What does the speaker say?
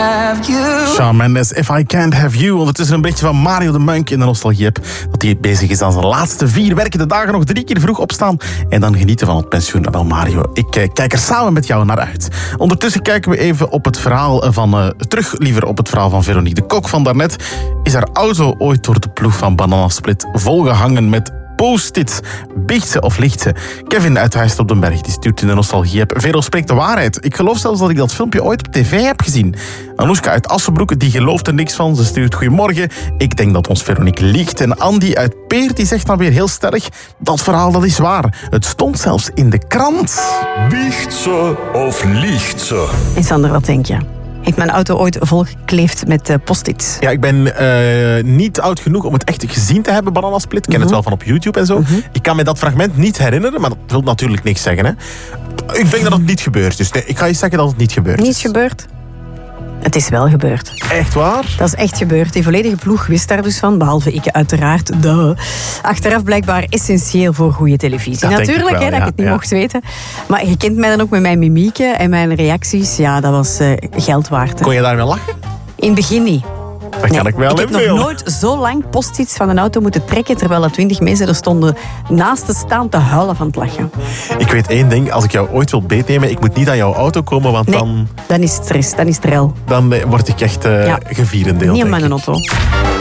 have you. Shawn Mendes, If I Can't Have You. Ondertussen een berichtje van Mario de Munk in de Nostalgie-app. Dat hij bezig is aan zijn laatste 4 werkende dagen. Nog 3 keer vroeg opstaan en dan genieten van het pensioen. Wel Mario, ik kijk er samen met jou naar uit. Ondertussen kijken we even op het verhaal van... liever op het verhaal van Veronique de Kok van daarnet. Is haar auto ooit door de ploeg van Bananasplit volgehangen met post-its? Biecht ze of liegt ze? Kevin uit Huist op den Berg die stuurt in de Nostalgie-app. Vero spreekt de waarheid. Ik geloof zelfs dat ik dat filmpje ooit op tv heb gezien. Anoushka uit Assenbroek, die gelooft er niks van. Ze stuurt goedemorgen. Ik denk dat ons Veronique liegt. En Andy uit Peert die zegt dan weer heel stellig... Dat verhaal dat is waar. Het stond zelfs in de krant. Biecht ze of liegt ze? En Sander, wat denk je? Heeft mijn auto ooit volgekleefd met post-its? Ja, ik ben niet oud genoeg om het echt gezien te hebben, Bananasplit. Ik ken het wel van op YouTube en zo. Ik kan me dat fragment niet herinneren, maar dat wil natuurlijk niks zeggen. Hè. Ik denk dat het niet gebeurd is. Nee, ik ga je zeggen dat het niet gebeurd is. Niet gebeurd? Het is wel gebeurd. Echt waar? Dat is echt gebeurd. Die volledige ploeg wist daar dus van, behalve ik uiteraard. Achteraf blijkbaar essentieel voor goede televisie. Dat natuurlijk, denk ik wel, dat ik het niet ja. mocht weten. Maar je kent mij dan ook met mijn mimieken en mijn reacties. Ja, dat was geld waard. Hè. Kon je daarmee lachen? In het begin niet. Dat kan ik wel Ik heb nog nooit zo lang post-its van een auto moeten trekken, terwijl er 20 mensen er stonden naast te staan te huilen van het lachen. Ik weet één ding, als ik jou ooit wil beetnemen, ik moet niet aan jouw auto komen, want Dan is het stress, dan is het rel. dan word ik echt gevierendeel. Niet aan denk mijn ik. auto.